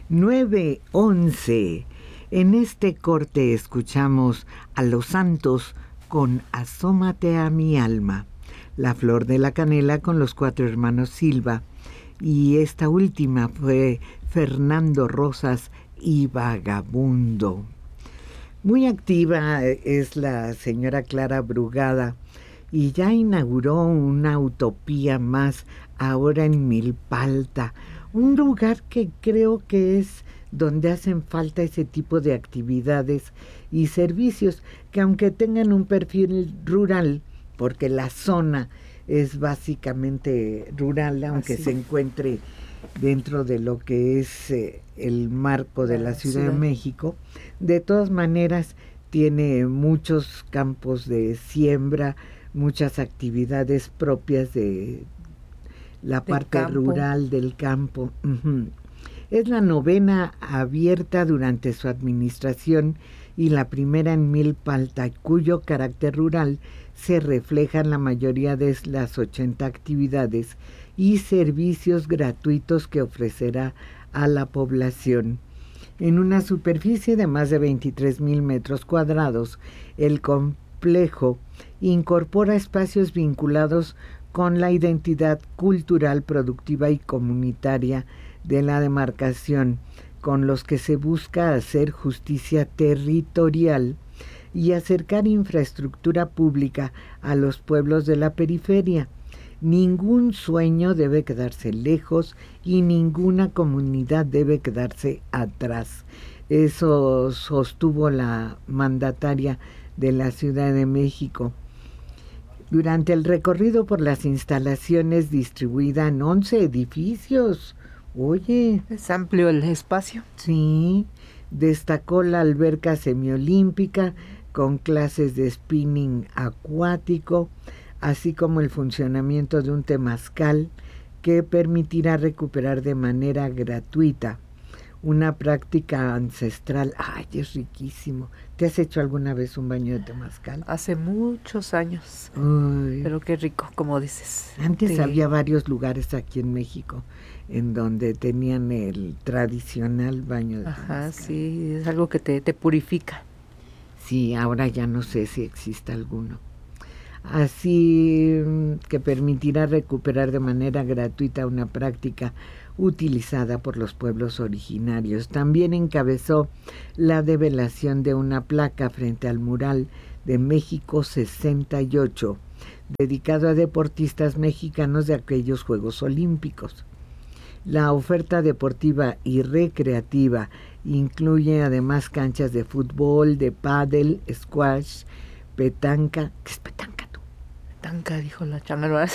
9:11. En este corte escuchamos a Los Santos con Asómate a mi alma, La Flor de la Canela con los Cuatro Hermanos Silva, y esta última fue Fernando Rosas y Vagabundo. Muy activa es la señora Clara Brugada y ya inauguró una utopía más ahora en Milpalta, un lugar que creo que es donde hacen falta ese tipo de actividades y servicios que, aunque tengan un perfil rural, porque la zona es básicamente rural, aunque se encuentre dentro de lo que es el marco de la Ciudad de México, de todas maneras tiene muchos campos de siembra, muchas actividades propias de la parte rural del campo. Es la novena abierta durante su administración y la primera en Milpalta, cuyo carácter rural se refleja en la mayoría de las 80 actividades y servicios gratuitos que ofrecerá a la población. En una superficie de más de 23,000 metros cuadrados, el complejo incorpora espacios vinculados con la identidad cultural, productiva y comunitaria de la demarcación, con los que se busca hacer justicia territorial y acercar infraestructura pública a los pueblos de la periferia. Ningún sueño debe quedarse lejos y ninguna comunidad debe quedarse atrás. Eso sostuvo la mandataria de la Ciudad de México. Durante el recorrido por las instalaciones distribuida en 11 edificios, oye, es amplio el espacio. Sí, destacó la alberca semiolímpica con clases de spinning acuático, así como el funcionamiento de un temazcal que permitirá recuperar de manera gratuita una práctica ancestral. ¡Ay, es riquísimo! ¿Te has hecho alguna vez un baño de temazcal? Hace muchos años. Uy. Pero qué rico, como dices. Antes había varios lugares aquí en México en donde tenían el tradicional baño de temazcal. Sí, es algo que te purifica. Sí, ahora ya no sé si existe alguno. Así que permitirá recuperar de manera gratuita una práctica utilizada por los pueblos originarios. También encabezó la develación de una placa frente al mural de México 68, dedicado a deportistas mexicanos de aquellos Juegos Olímpicos. La oferta deportiva y recreativa incluye además canchas de fútbol, de pádel, squash, petanca. ¿Qué es petanca tú? Petanca, dijo la changa.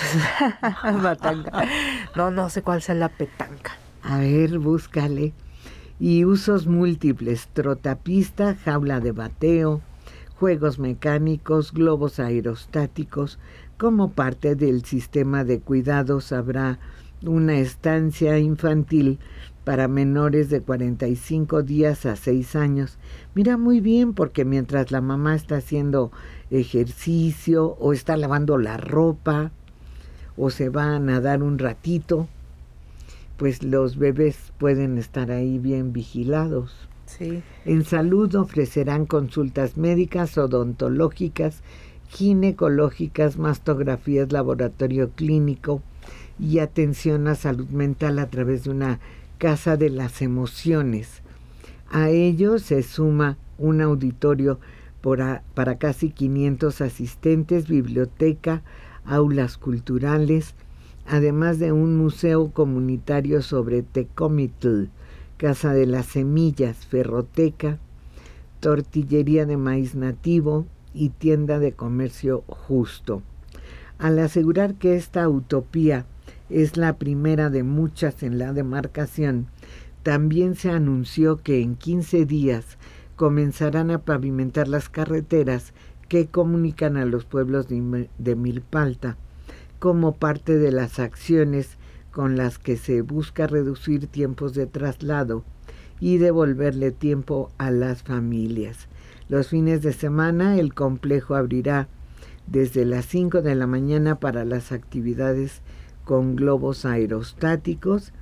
Petanca. No sé cuál sea la petanca. A ver, búscale. Y usos múltiples: trotapista, jaula de bateo, juegos mecánicos, globos aerostáticos. Como parte del sistema de cuidados habrá una estancia infantil para menores de 45 días a 6 años. Mira, muy bien, porque mientras la mamá está haciendo ejercicio o está lavando la ropa o se va a nadar un ratito, pues los bebés pueden estar ahí bien vigilados. Sí. En salud ofrecerán consultas médicas, odontológicas, ginecológicas, mastografías, laboratorio clínico y atención a salud mental a través de una casa de las emociones. A ello se suma un auditorio para casi 500 asistentes, biblioteca, aulas culturales, además de un museo comunitario sobre Tecomitl, casa de las semillas, ferroteca, tortillería de maíz nativo y tienda de comercio justo. Al asegurar que esta utopía es la primera de muchas en la demarcación, también se anunció que en 15 días comenzarán a pavimentar las carreteras que comunican a los pueblos de Milpalta, como parte de las acciones con las que se busca reducir tiempos de traslado y devolverle tiempo a las familias. Los fines de semana el complejo abrirá desde las 5 de la mañana para las actividades con globos aerostáticos,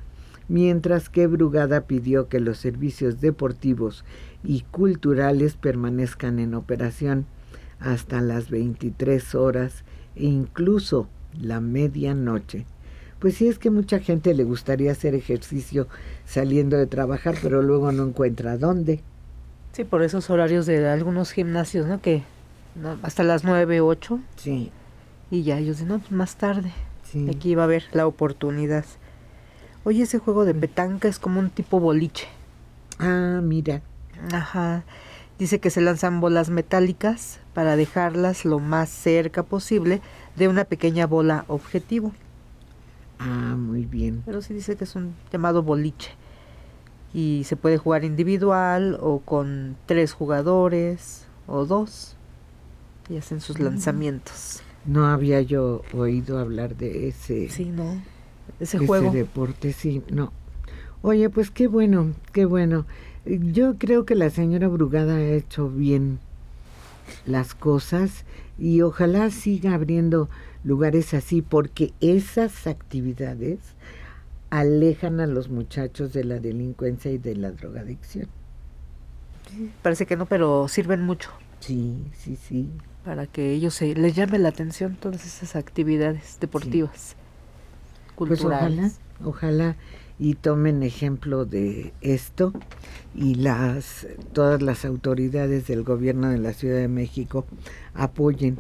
mientras que Brugada pidió que los servicios deportivos y culturales permanezcan en operación hasta las 23 horas e incluso la medianoche. Pues sí, es que mucha gente le gustaría hacer ejercicio saliendo de trabajar, pero luego no encuentra dónde. Sí, por esos horarios de algunos gimnasios, ¿no? Que hasta las 9, 8. Sí. Y ya ellos dicen, no, pues más tarde. Sí. Aquí va a haber la oportunidad. Oye, ese juego de petanca es como un tipo boliche. Ah, mira. Ajá. Dice que se lanzan bolas metálicas para dejarlas lo más cerca posible de una pequeña bola objetivo. Ah, muy bien. Pero sí dice que es un llamado boliche. Y se puede jugar individual o con 3 jugadores o 2. Y hacen sus lanzamientos. No había yo oído hablar de ese. Sí, no. Ese juego. Deporte, sí, no. Oye, pues qué bueno, qué bueno. Yo creo que la señora Brugada ha hecho bien las cosas y ojalá siga abriendo lugares así, porque esas actividades alejan a los muchachos de la delincuencia y de la drogadicción. Sí, parece que no, pero sirven mucho. Sí, sí, sí. Para que ellos les llame la atención todas esas actividades deportivas, sí. Culturales. Pues ojalá y tomen ejemplo de esto y todas las autoridades del gobierno de la Ciudad de México apoyen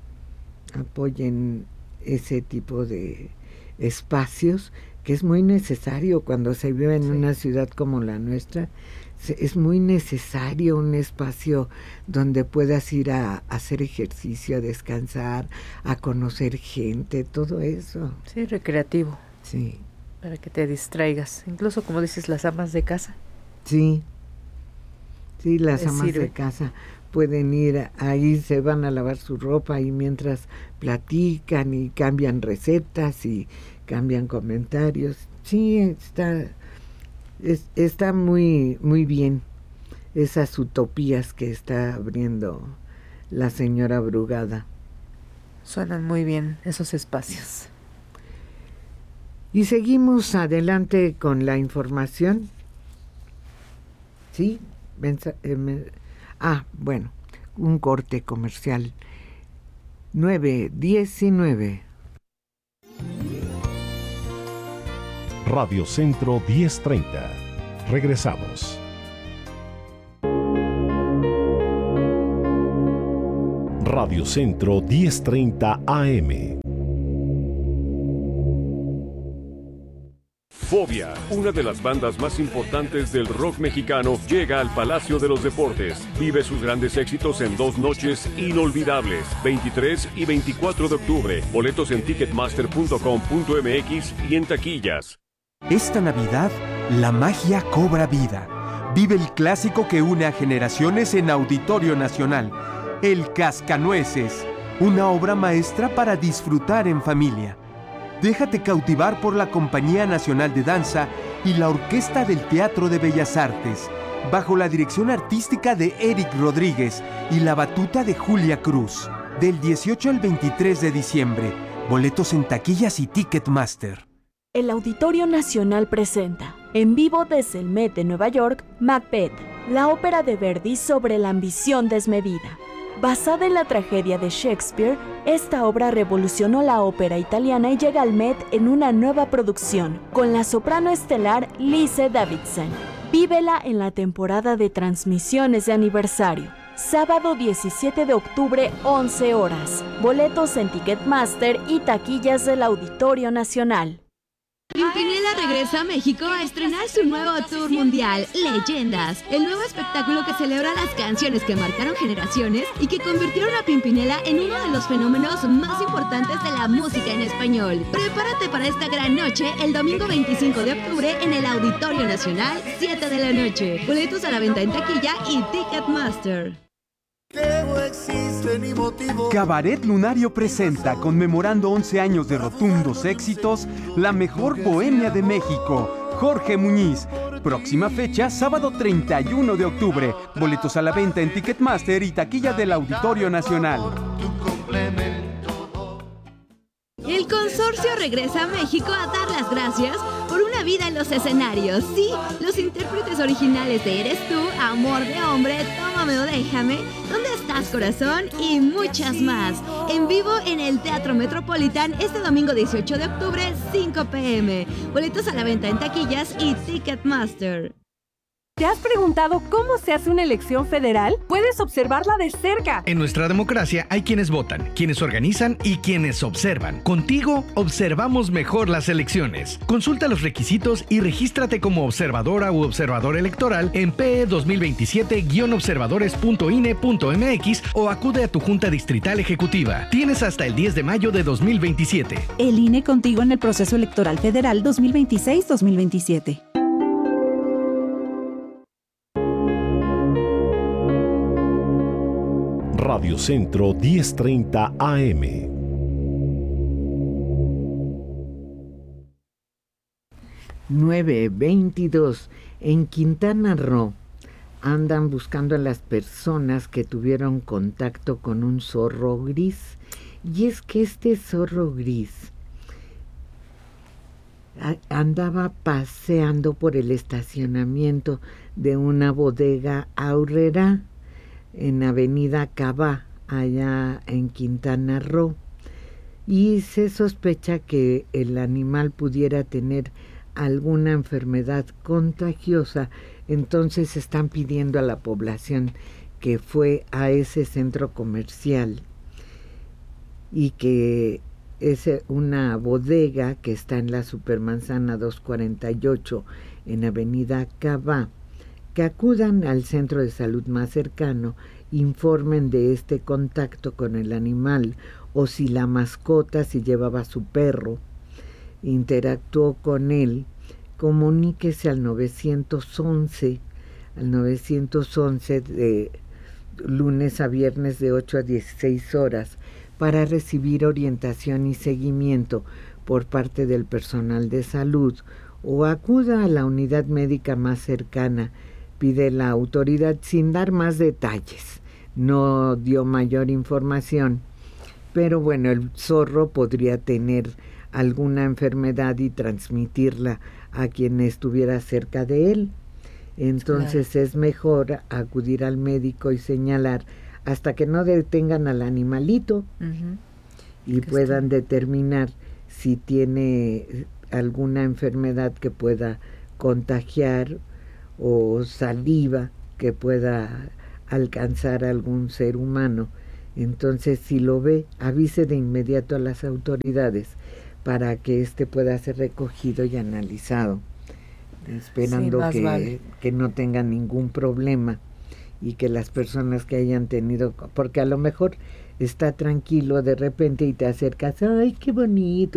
ese tipo de espacios que es muy necesario cuando se vive en una ciudad como la nuestra. Es muy necesario un espacio donde puedas ir a hacer ejercicio, a descansar, a conocer gente, todo eso. Sí, recreativo. Sí. Para que te distraigas. Incluso, como dices, las amas de casa. Sí. Sí, las amas de casa pueden ir ahí, se van a lavar su ropa y mientras platican y cambian recetas y cambian comentarios. Sí, está muy, muy bien esas utopías que está abriendo la señora Brugada. Suenan muy bien esos espacios. Y seguimos adelante con la información. ¿Sí? Bueno, un corte comercial. 9:19. Radio Centro 1030. Regresamos. Radio Centro 1030 AM. Fobia, una de las bandas más importantes del rock mexicano, llega al Palacio de los Deportes. Vive sus grandes éxitos en 2 noches inolvidables, 23 y 24 de octubre. Boletos en ticketmaster.com.mx y en taquillas. Esta Navidad, la magia cobra vida. Vive el clásico que une a generaciones en Auditorio Nacional, El Cascanueces, una obra maestra para disfrutar en familia. Déjate cautivar por la Compañía Nacional de Danza y la Orquesta del Teatro de Bellas Artes, bajo la dirección artística de Eric Rodríguez y la batuta de Julia Cruz. Del 18 al 23 de diciembre. Boletos en taquillas y Ticketmaster. El Auditorio Nacional presenta, en vivo desde el Met de Nueva York, Macbeth, la ópera de Verdi sobre la ambición desmedida. Basada en la tragedia de Shakespeare, esta obra revolucionó la ópera italiana y llega al Met en una nueva producción, con la soprano estelar Lise Davidson. Vívela en la temporada de transmisiones de aniversario. Sábado 17 de octubre, 11 horas. Boletos en Ticketmaster y taquillas del Auditorio Nacional. Pimpinela regresa a México a estrenar su nuevo tour mundial, Leyendas, el nuevo espectáculo que celebra las canciones que marcaron generaciones y que convirtieron a Pimpinela en uno de los fenómenos más importantes de la música en español. Prepárate para esta gran noche el domingo 25 de octubre en el Auditorio Nacional, 7 de la noche. Boletos a la venta en taquilla y Ticketmaster. Cabaret Lunario presenta, conmemorando 11 años de rotundos éxitos, la mejor bohemia de México, Jorge Muñiz. Próxima fecha, sábado 31 de octubre. Boletos a la venta en Ticketmaster y taquilla del Auditorio Nacional. El consorcio regresa a México a dar las gracias por una vida en los escenarios. Sí, los intérpretes originales de Eres tú, Amor de hombre, Tómame o déjame, ¿Dónde estás, corazón? Y muchas más. En vivo en el Teatro Metropolitan este domingo 18 de octubre, 5 p.m. Boletos a la venta en taquillas y Ticketmaster. ¿Te has preguntado cómo se hace una elección federal? Puedes observarla de cerca. En nuestra democracia hay quienes votan, quienes organizan y quienes observan. Contigo observamos mejor las elecciones. Consulta los requisitos y regístrate como observadora u observador electoral en PE 2027-observadores.ine.mx o acude a tu Junta Distrital Ejecutiva. Tienes hasta el 10 de mayo de 2027. El INE contigo en el proceso electoral federal 2026-2027. Radio Centro 1030 AM. (9:22) En Quintana Roo andan buscando a las personas que tuvieron contacto con un zorro gris. Y es que este zorro gris andaba paseando por el estacionamiento de una bodega Aurrera en Avenida Cabá, allá en Quintana Roo, y se sospecha que el animal pudiera tener alguna enfermedad contagiosa. Entonces están pidiendo a la población que fue a ese centro comercial y que es una bodega que está en la Supermanzana 248 en Avenida Cabá, que acudan al centro de salud más cercano, informen de este contacto con el animal o si la mascota, si llevaba su perro, interactuó con él, comuníquese al 911 de lunes a viernes de 8 a 16 horas para recibir orientación y seguimiento por parte del personal de salud, o acuda a la unidad médica más cercana, pide la autoridad sin dar más detalles. No dio mayor información, pero bueno, el zorro podría tener alguna enfermedad y transmitirla a quien estuviera cerca de él. Entonces claro, es mejor acudir al médico y señalar hasta que no detengan al animalito y puedan determinar si tiene alguna enfermedad que pueda contagiar o saliva que pueda alcanzar a algún ser humano. Entonces, si lo ve, avise de inmediato a las autoridades para que pueda ser recogido y analizado, esperando que no tenga ningún problema y que las personas que hayan tenido, porque a lo mejor está tranquilo de repente y te acercas, ¡ay, qué bonito!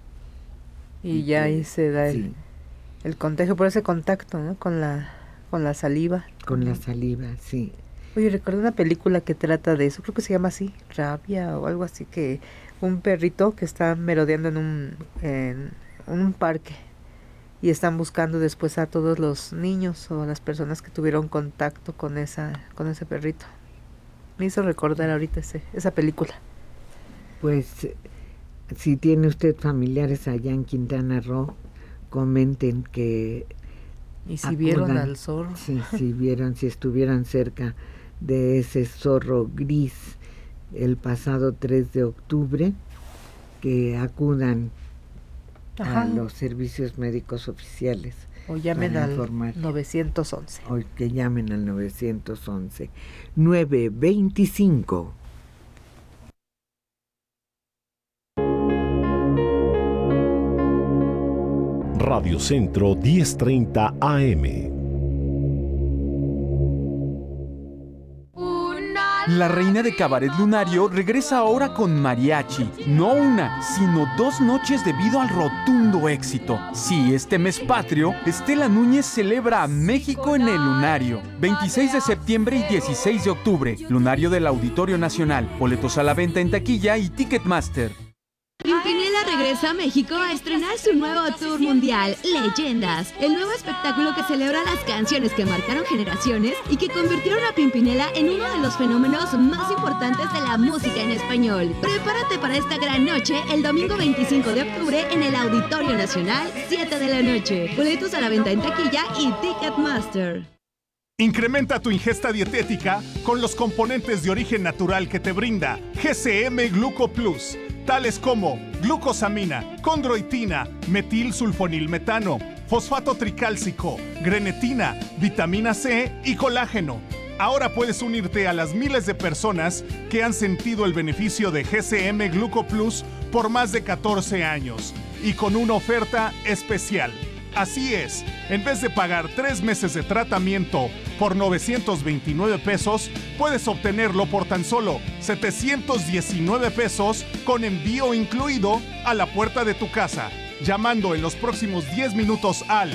Y ya ahí se da el contagio por ese contacto, ¿no? Con la saliva. Con la saliva, sí. Oye, recuerdo una película que trata de eso, creo que se llama así, Rabia o algo así, que un perrito que está merodeando en un parque y están buscando después a todos los niños o a las personas que tuvieron contacto con ese perrito. Me hizo recordar ahorita esa película. Pues, si tiene usted familiares allá en Quintana Roo, comenten que... Y si vieron al zorro. Sí, si estuvieran cerca de ese zorro gris el pasado 3 de octubre, que acudan a los servicios médicos oficiales. O llamen al 911. O que llamen al 911. 925. Radio Centro 1030 AM. La reina de Cabaret Lunario regresa ahora con mariachi. No una, sino 2 noches debido al rotundo éxito. Sí, este mes patrio, Estela Núñez celebra a México en el Lunario. 26 de septiembre y 16 de octubre. Lunario del Auditorio Nacional. Boletos a la venta en taquilla y Ticketmaster. Pimpinela regresa a México a estrenar su nuevo tour mundial, Leyendas, el nuevo espectáculo que celebra las canciones que marcaron generaciones y que convirtieron a Pimpinela en uno de los fenómenos más importantes de la música en español. Prepárate para esta gran noche el domingo 25 de octubre en el Auditorio Nacional, 7 de la noche. Boletos a la venta en taquilla y Ticketmaster. Incrementa tu ingesta dietética con los componentes de origen natural que te brinda GCM Gluco Plus, tales como glucosamina, condroitina, metilsulfonilmetano, fosfato tricálcico, grenetina, vitamina C y colágeno. Ahora puedes unirte a las miles de personas que han sentido el beneficio de GCM Gluco Plus por más de 14 años y con una oferta especial. Así es, en vez de pagar 3 meses de tratamiento por 929 pesos, puedes obtenerlo por tan solo 719 pesos con envío incluido a la puerta de tu casa, llamando en los próximos 10 minutos al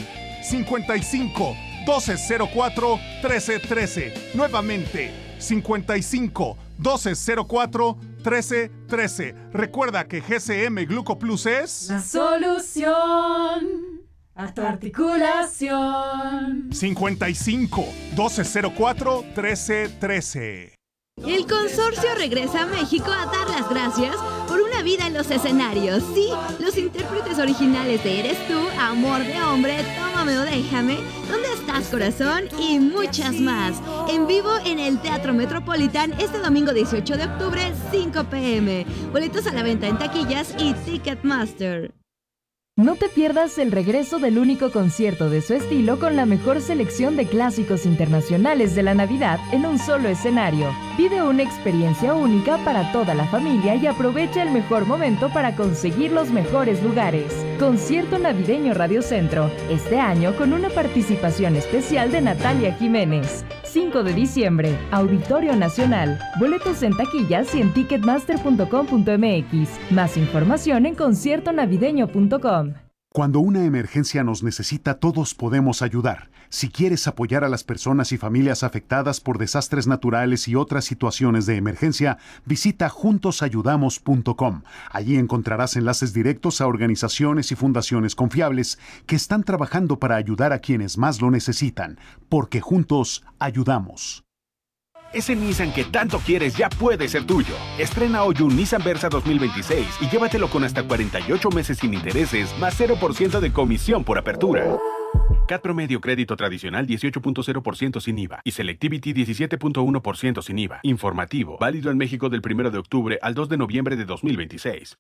55 1204 1313. Nuevamente, 55 1204 1313. Recuerda que GCM Gluco Plus es la solución a tu articulación. 55 1204 1313. El consorcio regresa a México a dar las gracias por una vida en los escenarios. Sí, los intérpretes originales de Eres Tú, Amor de Hombre, Tómame o Déjame, ¿Dónde estás, corazón? Y muchas más. En vivo en el Teatro Metropolitan este domingo 18 de octubre, 5 p.m. Boletos a la venta en taquillas y Ticketmaster. No te pierdas el regreso del único concierto de su estilo con la mejor selección de clásicos internacionales de la Navidad en un solo escenario. Vive una experiencia única para toda la familia y aprovecha el mejor momento para conseguir los mejores lugares. Concierto navideño Radio Centro, este año con una participación especial de Natalia Jiménez. 5 de diciembre, Auditorio Nacional. Boletos en taquillas y en ticketmaster.com.mx. Más información en conciertonavideño.com. Cuando una emergencia nos necesita, todos podemos ayudar. Si quieres apoyar a las personas y familias afectadas por desastres naturales y otras situaciones de emergencia, visita juntosayudamos.com. Allí encontrarás enlaces directos a organizaciones y fundaciones confiables que están trabajando para ayudar a quienes más lo necesitan, porque juntos ayudamos. Ese Nissan que tanto quieres ya puede ser tuyo. Estrena hoy un Nissan Versa 2026 y llévatelo con hasta 48 meses sin intereses, más 0% de comisión por apertura. CAT promedio crédito tradicional 18.0% sin IVA y Selectivity 17.1% sin IVA. Informativo, válido en México del 1 de octubre al 2 de noviembre de 2026.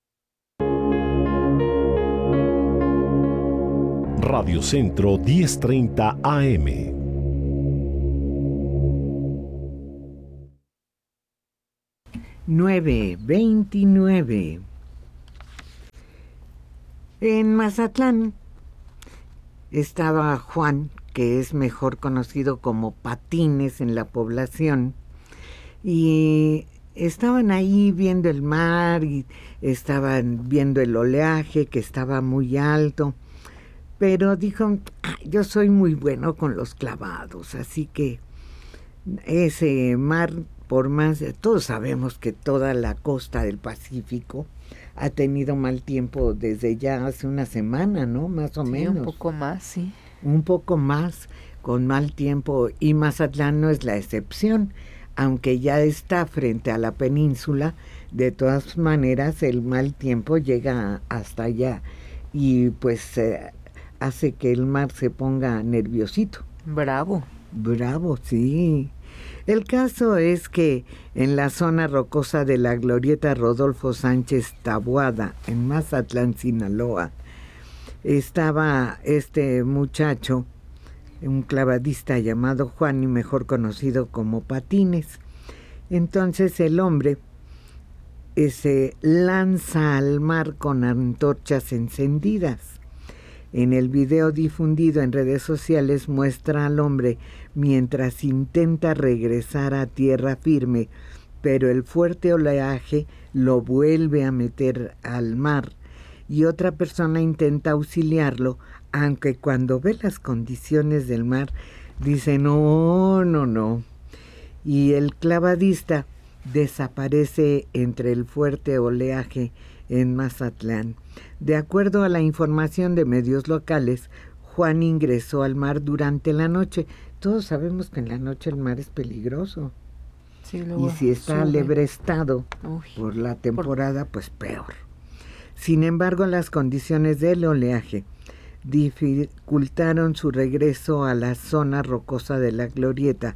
Radio Centro 1030 AM. (9:29). En Mazatlán estaba Juan, que es mejor conocido como Patines en la población, y estaban ahí viendo el mar y estaban viendo el oleaje que estaba muy alto, pero dijo: yo soy muy bueno con los clavados, así que ese mar, por más, todos sabemos que toda la costa del Pacífico ha tenido mal tiempo desde ya hace una semana, ¿no? Más o menos. Un poco más, sí. Un poco más, con mal tiempo, y Mazatlán no es la excepción, aunque ya está frente a la península. De todas maneras el mal tiempo llega hasta allá y pues hace que el mar se ponga nerviosito. Bravo. Bravo, sí. El caso es que en la zona rocosa de la glorieta Rodolfo Sánchez Taboada, en Mazatlán, Sinaloa, estaba este muchacho, un clavadista llamado Juan y mejor conocido como Patines. Entonces el hombre se lanza al mar con antorchas encendidas. En el video difundido en redes sociales muestra al hombre mientras intenta regresar a tierra firme, pero el fuerte oleaje lo vuelve a meter al mar y otra persona intenta auxiliarlo, aunque cuando ve las condiciones del mar dice no. Y el clavadista desaparece entre el fuerte oleaje en Mazatlán. De acuerdo a la información de medios locales, Juan ingresó al mar durante la noche. Todos sabemos que en la noche el mar es peligroso. Sí, luego y si está alebrestado por la temporada, pues peor. Sin embargo, las condiciones del oleaje dificultaron su regreso a la zona rocosa de la glorieta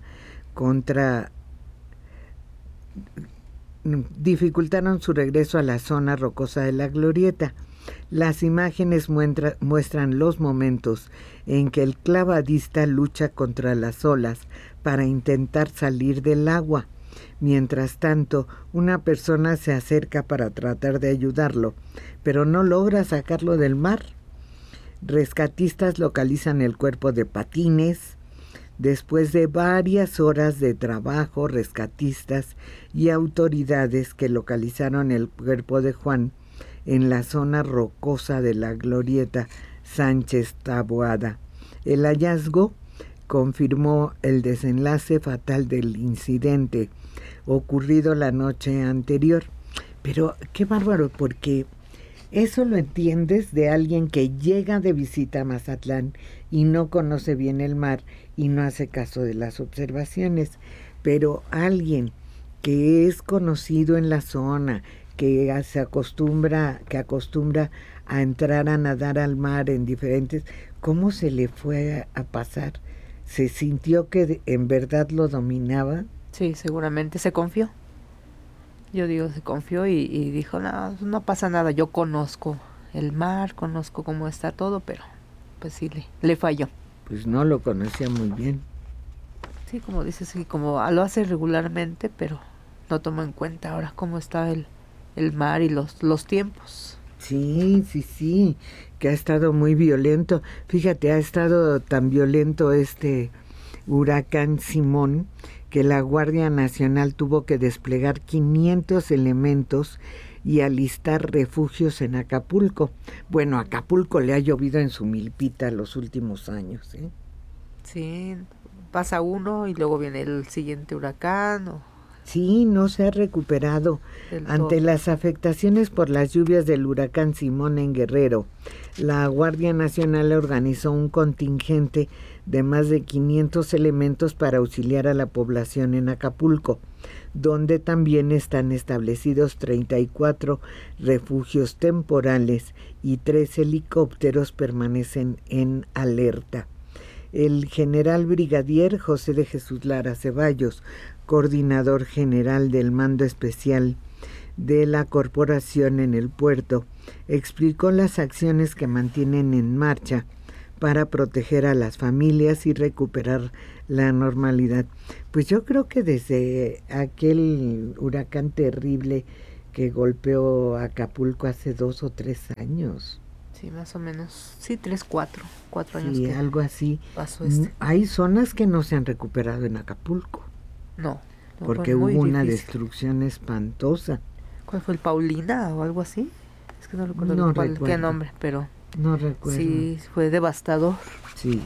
Las imágenes muestran los momentos en que el clavadista lucha contra las olas para intentar salir del agua. Mientras tanto, una persona se acerca para tratar de ayudarlo, pero no logra sacarlo del mar. Rescatistas localizan el cuerpo de Patines. Después de varias horas de trabajo, rescatistas y autoridades que localizaron el cuerpo de Juan en la zona rocosa de la glorieta Sánchez Taboada. El hallazgo confirmó el desenlace fatal del incidente ocurrido la noche anterior. Pero qué bárbaro, porque eso lo entiendes de alguien que llega de visita a Mazatlán y no conoce bien el mar y no hace caso de las observaciones. Pero alguien que es conocido en la zona, que acostumbra a entrar a nadar al mar en diferentes, ¿cómo se le fue a pasar? ¿Se sintió que en verdad lo dominaba? Sí, seguramente se confió. Yo digo, se confió y dijo, no pasa nada, yo conozco el mar, conozco cómo está todo, pero pues sí, le falló. Pues no lo conocía muy bien. Sí, como dices, sí, como lo hace regularmente, pero no toma en cuenta ahora cómo está el mar y los tiempos. Sí, que ha estado muy violento. Fíjate, ha estado tan violento este huracán Simón que la Guardia Nacional tuvo que desplegar 500 elementos y alistar refugios en Acapulco. Bueno, Acapulco le ha llovido en su milpita los últimos años, ¿eh? Sí, pasa uno y luego viene el siguiente huracán. Sí, no se ha recuperado. Ante las afectaciones por las lluvias del huracán Simón en Guerrero, la Guardia Nacional organizó un contingente de más de 500 elementos para auxiliar a la población en Acapulco, donde también están establecidos 34 refugios temporales y 3 helicópteros permanecen en alerta. El general brigadier José de Jesús Lara Ceballos, coordinador general del Mando Especial de la Corporación en el puerto, explicó las acciones que mantienen en marcha para proteger a las familias y recuperar la normalidad. Pues yo creo que desde aquel huracán terrible que golpeó Acapulco hace 2 o 3 años. Sí, más o menos. Sí, 4 años. Sí, algo así. Pasó Hay zonas que no se han recuperado en Acapulco. No. Porque hubo una destrucción espantosa. ¿Cuál fue? ¿El Paulina o algo así? Es que no recuerdo qué nombre, pero... No recuerdo. Sí, fue devastador. Sí.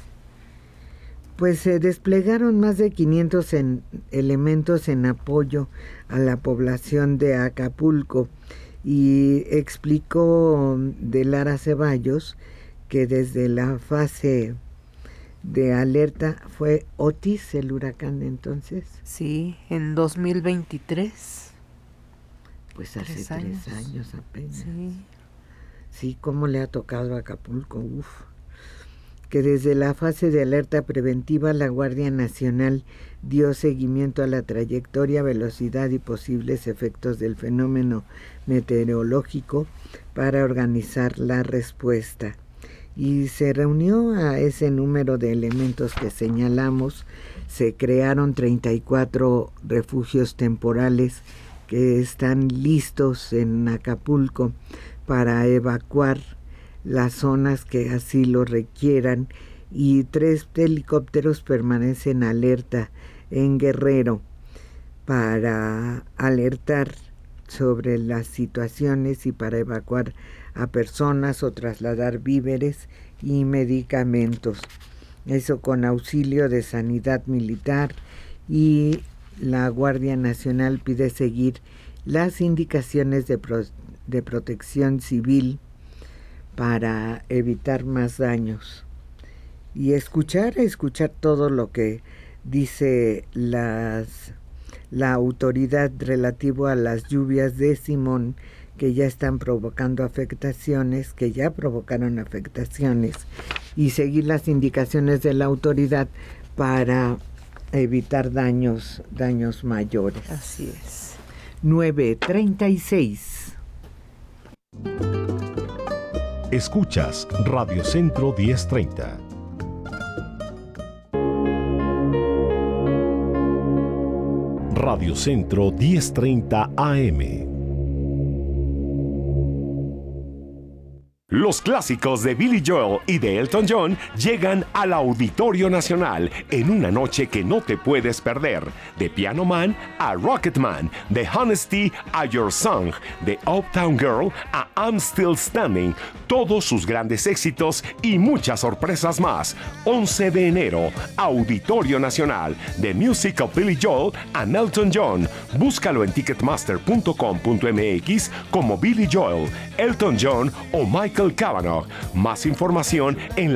Pues se desplegaron más de 500 elementos en apoyo a la población de Acapulco, y explicó de Lara Ceballos que desde la fase de alerta fue Otis el huracán de entonces. Sí, en 2023. Pues hace 3 años apenas. Sí, cómo le ha tocado a Acapulco, que desde la fase de alerta preventiva la Guardia Nacional dio seguimiento a la trayectoria, velocidad y posibles efectos del fenómeno meteorológico para organizar la respuesta. Y se reunió a ese número de elementos que señalamos. Se crearon 34 refugios temporales que están listos en Acapulco para evacuar las zonas que así lo requieran, y 3 helicópteros permanecen alerta en Guerrero para alertar sobre las situaciones y para evacuar a personas o trasladar víveres y medicamentos. Eso con auxilio de Sanidad Militar, y la Guardia Nacional pide seguir las indicaciones de de Protección Civil para evitar más daños. Y escuchar todo lo que dice la autoridad relativo a las lluvias de Simón, que ya están provocando afectaciones, que ya provocaron afectaciones, y seguir las indicaciones de la autoridad para evitar daños mayores. Así es. 9:36. Escuchas Radio Centro 1030. Radio Centro 1030 AM. Los clásicos de Billy Joel y de Elton John llegan al Auditorio Nacional en una noche que no te puedes perder. De Piano Man a Rocket Man, de Honesty a Your Song, de Uptown Girl a I'm Still Standing, todos sus grandes éxitos y muchas sorpresas más. 11 de enero, Auditorio Nacional, The Music of Billy Joel and Elton John. Búscalo en ticketmaster.com.mx como Billy Joel, Elton John o Michael Cavanaugh. Más información en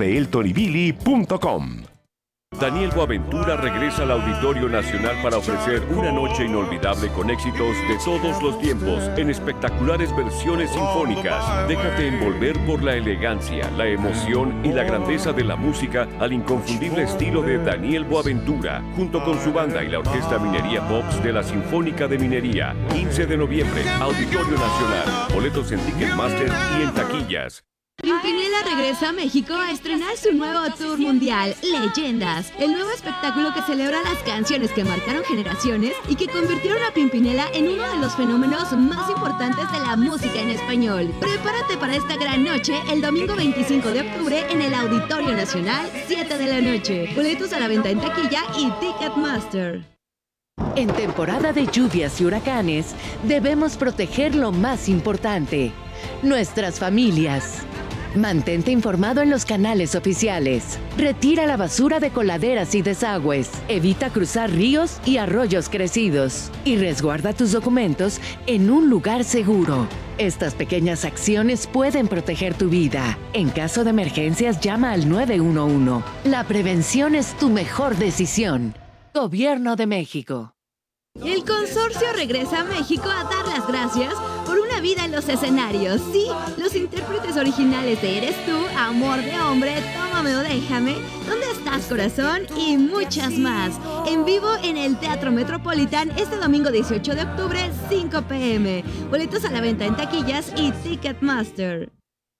lacavadeeltonybilly.com. Daniel Boaventura regresa al Auditorio Nacional para ofrecer una noche inolvidable con éxitos de todos los tiempos en espectaculares versiones sinfónicas. Déjate envolver por la elegancia, la emoción y la grandeza de la música al inconfundible estilo de Daniel Boaventura, junto con su banda y la Orquesta Minería Pops de la Sinfónica de Minería. 15 de noviembre, Auditorio Nacional. Boletos en Ticketmaster y en taquillas. Pimpinela regresa a México a estrenar su nuevo tour mundial, Leyendas, el nuevo espectáculo que celebra las canciones que marcaron generaciones y que convirtieron a Pimpinela en uno de los fenómenos más importantes de la música en español. Prepárate para esta gran noche el domingo 25 de octubre en el Auditorio Nacional, 7 de la noche. Boletos a la venta en taquilla y Ticketmaster. En temporada de lluvias y huracanes, debemos proteger lo más importante, nuestras familias. Mantente informado en los canales oficiales. Retira la basura de coladeras y desagües. Evita cruzar ríos y arroyos crecidos. Y resguarda tus documentos en un lugar seguro. Estas pequeñas acciones pueden proteger tu vida. En caso de emergencias, llama al 911. La prevención es tu mejor decisión. Gobierno de México. El consorcio regresa a México a dar las gracias por una vida en los escenarios. Sí, los intérpretes originales de Eres Tú, Amor de Hombre, Tómame o Déjame, ¿Dónde estás, corazón? Y muchas más. En vivo en el Teatro Metropolitan este domingo 18 de octubre, 5 p.m. Boletos a la venta en taquillas y Ticketmaster.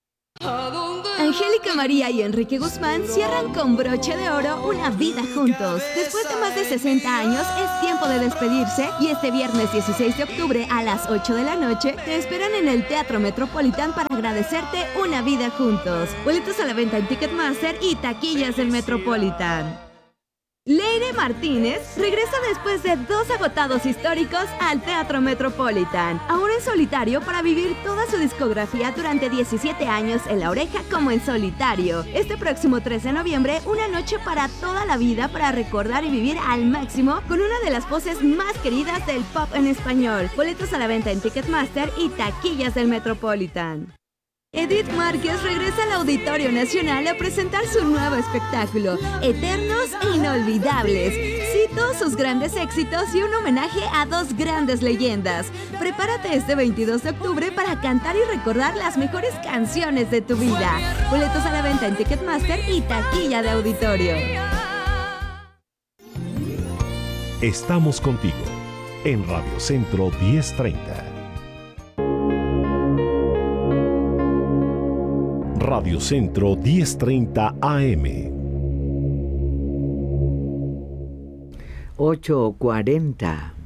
Angélica María y Enrique Guzmán cierran con broche de oro una vida juntos. Después de más de 60 años, es tiempo de despedirse y este viernes 16 de octubre a las 8 de la noche te esperan en el Teatro Metropolitan para agradecerte una vida juntos. Boletos a la venta en Ticketmaster y taquillas del Metropolitan. Leire Martínez regresa después de 2 agotados históricos al Teatro Metropolitan, ahora en solitario para vivir toda su discografía durante 17 años en La Oreja como en solitario. Este próximo 13 de noviembre, una noche para toda la vida para recordar y vivir al máximo con una de las voces más queridas del pop en español. Boletos a la venta en Ticketmaster y taquillas del Metropolitan. Edith Márquez regresa al Auditorio Nacional a presentar su nuevo espectáculo, Eternos e Inolvidables. Cito sus grandes éxitos y un homenaje a 2 grandes leyendas. Prepárate este 22 de octubre para cantar y recordar las mejores canciones de tu vida. Boletos a la venta en Ticketmaster y taquilla de auditorio. Estamos contigo en Radio Centro 1030. Radio Centro 1030 AM. 8:40.